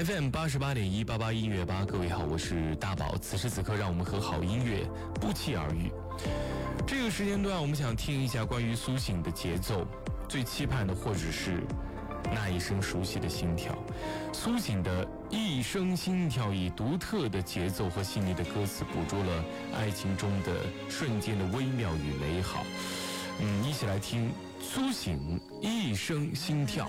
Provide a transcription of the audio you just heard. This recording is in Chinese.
FM 88.188音乐吧，各位好，我是大宝。此时此刻，让我们和好音乐不期而遇。这个时间段，我们想听一下关于苏醒的节奏，最期盼的或者是那一声熟悉的心跳。苏醒的一声心跳，以独特的节奏和细腻的歌词，捕捉了爱情中的瞬间的微妙与美好。一起来听苏醒一声心跳。